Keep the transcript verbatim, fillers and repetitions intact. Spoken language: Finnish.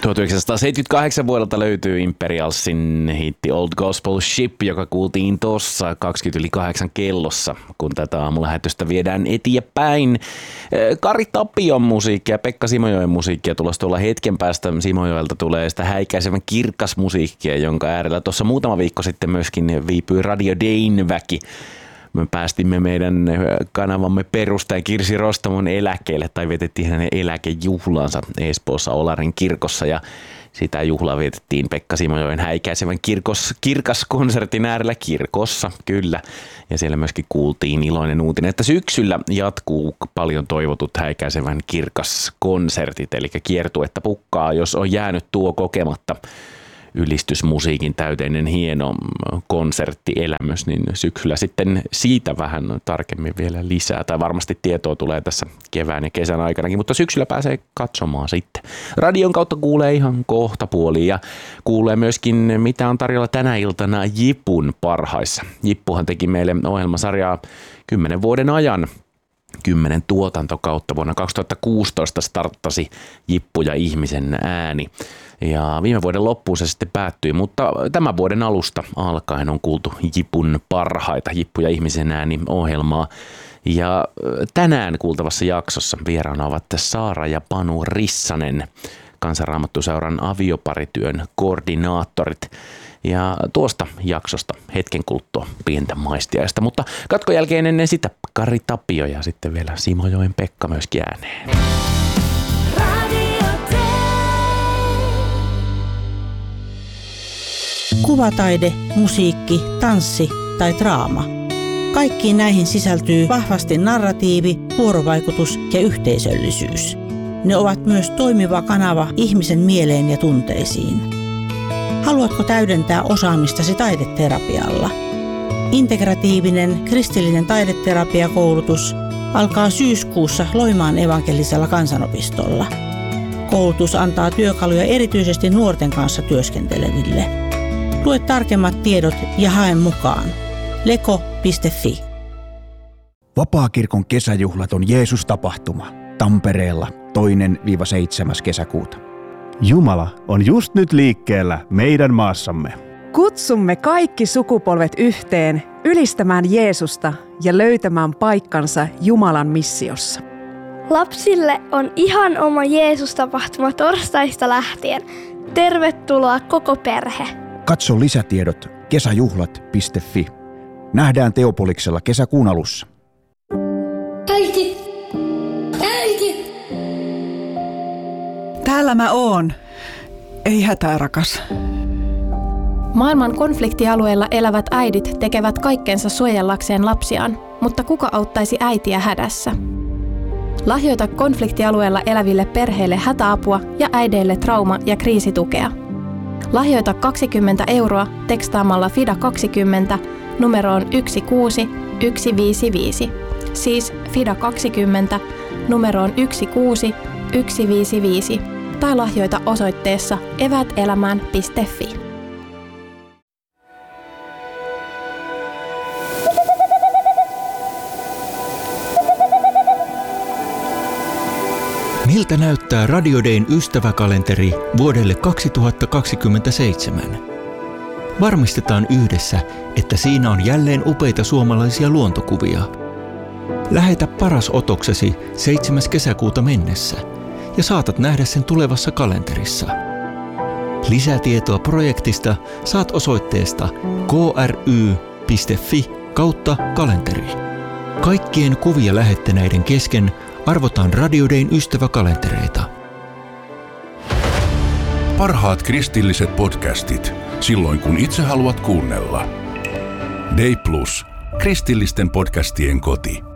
tuhatyhdeksänsataaseitsemänkymmentäkahdeksan vuodelta löytyy Imperialsin hitti Old Gospel Ship, joka kuultiin tuossa kaksikymmentä yli kahdeksan kellossa, kun tätä aamulähetystä viedään eteenpäin. Kari Tapion musiikkia ja Pekka Simojoen musiikkia tulossa tuolla hetken päästä. Simojoelta tulee sitä häikäisevän kirkas musiikkia, jonka äärellä tuossa muutama viikko sitten myöskin viipyi Radio Dayn väki. Me päästimme meidän kanavamme perustajan Kirsi Rostamon eläkkeelle, tai vietettiin hänen eläkejuhlansa Espoossa Olarin kirkossa, ja sitä juhlaa vietettiin Pekka Simojoen häikäisevän kirkos, kirkaskonsertin äärellä kirkossa, kyllä. Ja siellä myöskin kuultiin iloinen uutinen, että syksyllä jatkuu paljon toivotut häikäisevän kirkaskonsertit, eli kiertuetta pukkaa, jos on jäänyt tuo kokematta. Ylistysmusiikin täyteinen hieno konserttielämys, niin syksyllä sitten siitä vähän tarkemmin vielä lisää. Tai varmasti tietoa tulee tässä kevään ja kesän aikanakin, mutta syksyllä pääsee katsomaan sitten. Radion kautta kuulee ihan kohta puoliin ja kuulee myöskin, mitä on tarjolla tänä iltana Jipun parhaissa. Jippuhan teki meille ohjelmasarjaa kymmenen vuoden ajan. Kymmenen tuotantokautta. Vuonna kaksituhattakuusitoista starttasi Jippu ja ihmisen ääni. Ja viime vuoden loppuun se sitten päättyi, mutta tämän vuoden alusta alkaen on kuultu Jipun parhaita, Jippu ja ihmisen ääni -ohjelmaa. Ja tänään kuultavassa jaksossa vieraana ovat Saara ja Panu Rissanen, Kansanraamattuseuran avioparityön koordinaattorit. Ja tuosta jaksosta hetken kuluttua pientä maistiaista, mutta katkon jälkeen ennen sitä Kari Tapio ja sitten vielä Simojoen Pekka myöskin ääneen. Kuvataide, musiikki, tanssi tai draama. Kaikkiin näihin sisältyy vahvasti narratiivi, vuorovaikutus ja yhteisöllisyys. Ne ovat myös toimiva kanava ihmisen mieleen ja tunteisiin. Haluatko täydentää osaamistasi taideterapialla? Integratiivinen kristillinen taideterapiakoulutus alkaa syyskuussa Loimaan evankelisella kansanopistolla. Koulutus antaa työkaluja erityisesti nuorten kanssa työskenteleville. Lue tarkemmat tiedot ja hae mukaan. leko piste fi. Vapaakirkon kesäjuhlat on Jeesus-tapahtuma Tampereella toinen seitsemäs kesäkuuta. Jumala on just nyt liikkeellä meidän maassamme. Kutsumme kaikki sukupolvet yhteen ylistämään Jeesusta ja löytämään paikkansa Jumalan missiossa. Lapsille on ihan oma Jeesus-tapahtuma torstaista lähtien. Tervetuloa koko perhe. Katso lisätiedot kesäjuhlat piste fi. Nähdään Teopoliksella kesäkuun alussa. Äiti! Äiti! Täällä mä oon. Ei hätää, rakas. Maailman konfliktialueella elävät äidit tekevät kaikkensa suojellakseen lapsiaan, mutta kuka auttaisi äitiä hädässä? Lahjoita konfliktialueella eläville perheille hätäapua ja äideille trauma- ja kriisitukea. Lahjoita kaksikymmentä euroa tekstaamalla FIDA kaksikymmentä numeroon yksi kuusi yksi viisi viisi. Siis FIDA kaksikymmentä numeroon yksi kuusi yksi viisi viisi. Tai lahjoita osoitteessa evätelämään piste fi. Miltä näyttää Radio Dayn ystäväkalenteri vuodelle kaksituhattakaksikymmentäseitsemän? Varmistetaan yhdessä, että siinä on jälleen upeita suomalaisia luontokuvia. Lähetä paras otoksesi seitsemäs kesäkuuta mennessä ja saatat nähdä sen tulevassa kalenterissa. Lisätietoa projektista saat osoitteesta kry piste fi kautta kalenteri. Kaikkien kuvia lähettäneiden kesken arvotaan Radio Dayn ystäväkalentereita. Parhaat kristilliset podcastit silloin kun itse haluat kuunnella. Day Plus, kristillisten podcastien koti.